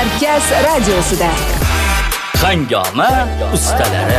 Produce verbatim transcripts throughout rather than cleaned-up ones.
Markaz radiosida Hangoma ustalari.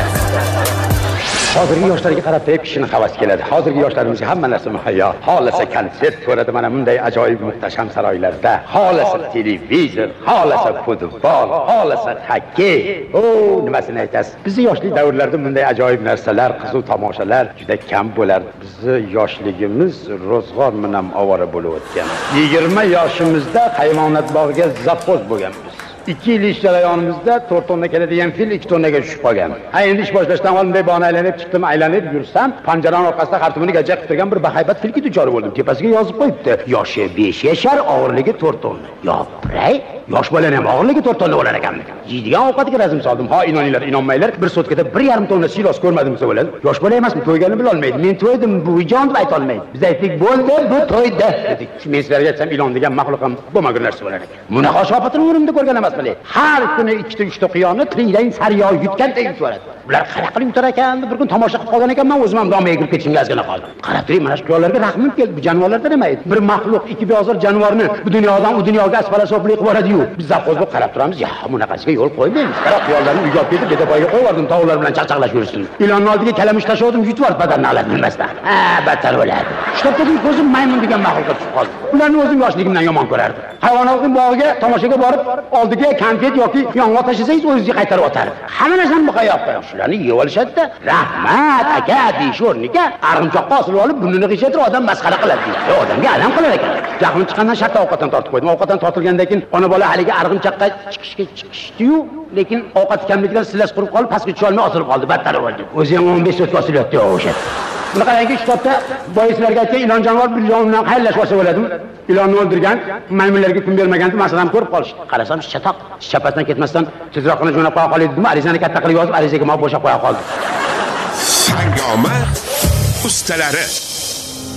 Hozirgi yoshlarga qarab turib kishini havas keladi. Hozirgi yoshlarimizga hamma narsa muhayyo. Xohlasa konsert ko'radi mana bunday ajoyib muhtasham saroylarda. Xohlasa televizor, xohlasa futbol, xohlasa xokkey. O, nimasini aytasiz? Bizning yoshlik davrlarda bunday ajoyib narsalar, qiziq tomoshalar juda kam bo'lardi. Bizning yoshligimiz ro'zg'or bilan ovora bo'lib o'tgan. yigirma yoshimizda hayvonot bog'iga zappoz bo'lganmiz. ikki yil ish jarayonimizda to'rt tonna keladigan fil ikki tonnaga tushib qolgan. Ha, endi ish boshlashdan oldin bunday bog'ni aylanib chiqdim, aylanib yursam, panjaraning orqasida xartumini gajak qilib turgan bir bahaybat filga duchor bo'ldim. Tepasiga yozib qo'yibdi: yoshi besh yashar, og'irligi to'rt tonna. Yo'q, yosh bolani ham og'irligi to'rt tonna bo'lar ekan. Yeydigan ovqatiga razm soldim. Ha, inoninglar, inonmanglar, bir sotkada bir yarim tonna silos ko'rmadim desa bo'ladi. Yosh bola emasmi, to'yganini bila olmaydi. Men to'ydim, bu jon deb ayta olmaydi. Biz aytdik, bo'ldi, bu to'ydi dedik. Men sizlarga aytsam, ilon degan maxluq ham bo'lmagan narsa bo'lar ekan. Bunaqa shopatini o'rimda ko'rgan emasman. Har kuni ikkita uchta quyonni tiraydan saryo yutganday yutib. Bular qanaqa qilib yutar ekan? Bir kun tomosha qilib qolgan ekanman, o'zim ham domaga kirib ketishimga ozgina qoldi. Qarab turing, mana shu quyonlarga rahmim keldi. Bu jonivorlardan emas. Bir maxluq, ikki beozor jonivorni bu dunyodan u dunyoga asfala sopli qilib boradi-yu. Biz zavqoz bo'lib qarab turamiz. Ya, bunaqasiga yo'l qo'ymaymiz. Qarab quyonlarni uyga olib ketib, betapoyga qo'yib yubordim, tovuqlar bilan chaqchaqlashib yursin. Ilonni oldiga kalamush tashladim, yutib yuborib badanni oladi bilmasdan. Ha, battar bo'ladi. Shtobdagi ko'zim maymun degan maxluqqa tushib qoldi. Ularni o'zim yoshligimdan yomon ko'rardim. Hayvonotning bog'iga tomoshaga borib, oldiga konfet yoki yong'oq tashlasangiz o'zingizga qaytarib o'tardi. Hamma narsani bu qayoqqa? Shularni yeb olishadi-da. Rahmat aka deyish o'rniga arg'imchoqqa osilib olib, burnini g'ishatirib odam masxara qiladi. Yo, odamga alam qilar ekan. Jahlim chiqqandan shartta ovqatdan tortib qo'ydim. Ovqatdan tortilgandan keyin ona bola haligi arg'imchoqqa chiqishga chiqishdi-yu, lekin ovqat kamligidan sillas qurib qolib, pastga tusha olmay osilib qoldi. Battar bo'ldi. O'zi ham o'n besh sotka osilyapti o'sha. Bunaqa yangi kitobda boyislarga aytgan ilon jonivor bir jon bilan xayrlashib olsa bo'ladimi? Ilonni o'ldirgan, maymunlarga kun bermaganni masalan ko'rib qolishdi. Qarasam, chatoq, chapasidan ketmasdan tezroqini jo'nab qo'ya qoldi dedim, arizani katta qilib yozib, arizaga men bo'shab qo'ya qoldim. Hangoma ustalari.